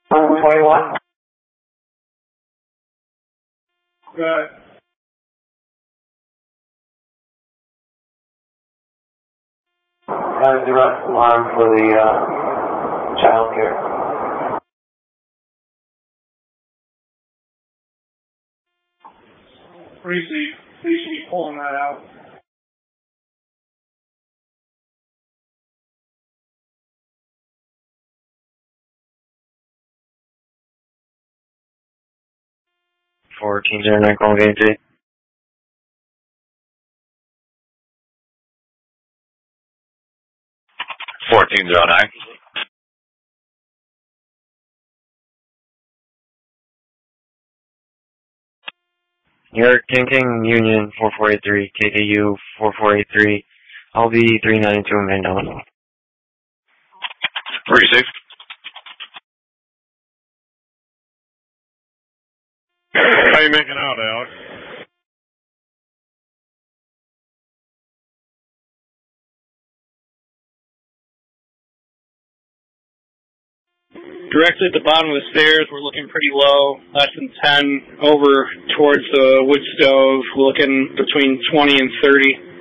21. Good. Having the arrest alarm for the child care. Receive. Please be pulling that out. $1409 calling VNT. $1409. New York King Union 4483, KKU 4483, LV 392 Mandela. Receive. How you making out, Alex? Directly at the bottom of the stairs, we're looking pretty low, less than 10. Over towards the wood stove, we're looking between 20 and 30.